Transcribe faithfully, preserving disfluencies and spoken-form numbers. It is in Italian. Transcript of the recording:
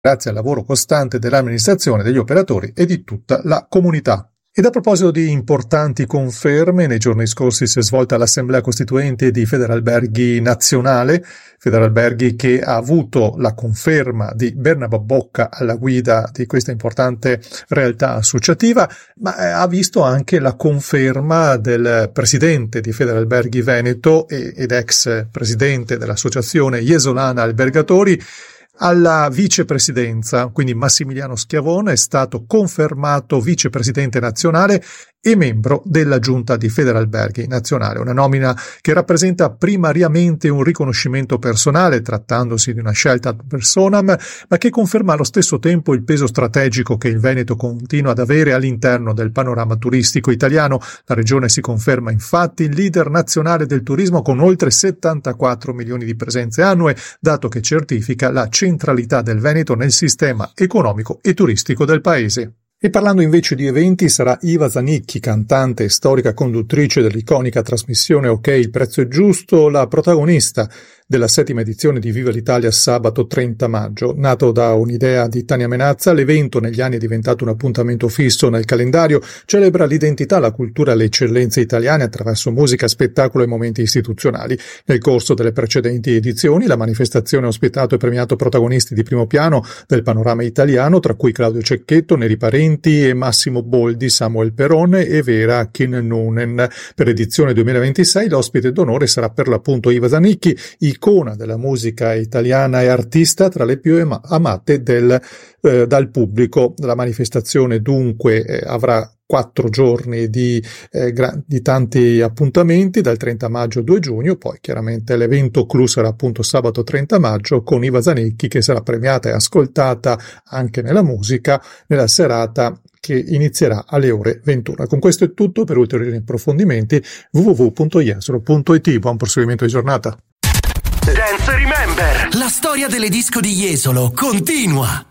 grazie al lavoro costante dell'amministrazione, degli operatori e di tutta la comunità. Ed a proposito di importanti conferme, nei giorni scorsi si è svolta l'Assemblea Costituente di Federalberghi Nazionale, Federalberghi che ha avuto la conferma di Bernabò Bocca alla guida di questa importante realtà associativa, ma ha visto anche la conferma del presidente di Federalberghi Veneto ed ex presidente dell'associazione Jesolana Albergatori alla vicepresidenza, quindi Massimiliano Schiavone è stato confermato vicepresidente nazionale e membro della giunta di Federalberghi Nazionale, una nomina che rappresenta primariamente un riconoscimento personale, trattandosi di una scelta ad personam, ma che conferma allo stesso tempo il peso strategico che il Veneto continua ad avere all'interno del panorama turistico italiano. La regione si conferma infatti il leader nazionale del turismo con oltre settantaquattro milioni di presenze annue, dato che certifica la centralità del Veneto nel sistema economico e turistico del paese. E parlando invece di eventi, sarà Iva Zanicchi, cantante e storica conduttrice dell'iconica trasmissione Ok, il prezzo è giusto, la protagonista della settima edizione di Viva l'Italia sabato trenta maggio. Nato da un'idea di Tania Menazza, l'evento negli anni è diventato un appuntamento fisso nel calendario, celebra l'identità, la cultura e le eccellenze italiane attraverso musica, spettacolo e momenti istituzionali. Nel corso delle precedenti edizioni la manifestazione ha ospitato e premiato protagonisti di primo piano del panorama italiano, tra cui Claudio Cecchetto, Neri Parenti e Massimo Boldi, Samuel Perone e Vera Kinnunen. Per l'edizione duemilaventisei l'ospite d'onore sarà per l'appunto Iva Zanicchi, icona della musica italiana e artista tra le più amate del, eh, dal pubblico. La manifestazione dunque eh, avrà quattro giorni di, eh, gra- di tanti appuntamenti, dal trenta maggio al due giugno, poi chiaramente l'evento clou sarà appunto sabato trenta maggio con Iva Zanicchi, che sarà premiata e ascoltata anche nella musica nella serata che inizierà alle ore ventuno. Con questo è tutto, per ulteriori approfondimenti w w w punto jesolo punto i t. Buon proseguimento di giornata. Dance Remember. La storia delle disco di Jesolo continua.